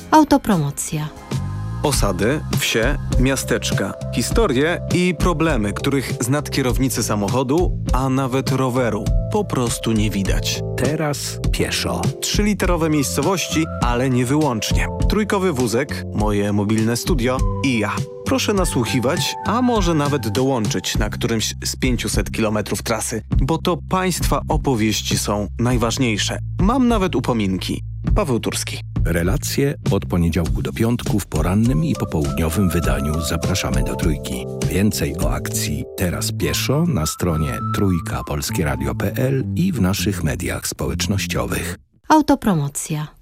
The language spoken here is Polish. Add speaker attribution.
Speaker 1: Autopromocja.
Speaker 2: Osady, wsie, miasteczka, historie i problemy, których z nad kierownicy samochodu, a nawet roweru po prostu nie widać.
Speaker 3: Teraz pieszo.
Speaker 2: 3-literowe miejscowości, ale nie wyłącznie. Trójkowy wózek, moje mobilne studio i ja. Proszę nasłuchiwać, a może nawet dołączyć na którymś z 500 kilometrów trasy, bo to Państwa opowieści są najważniejsze. Mam nawet upominki. Paweł Turski.
Speaker 3: Relacje od poniedziałku do piątku w porannym i popołudniowym wydaniu zapraszamy do Trójki. Więcej o akcji Teraz pieszo na stronie trójkapolskieradio.pl i w naszych mediach społecznościowych.
Speaker 1: Autopromocja.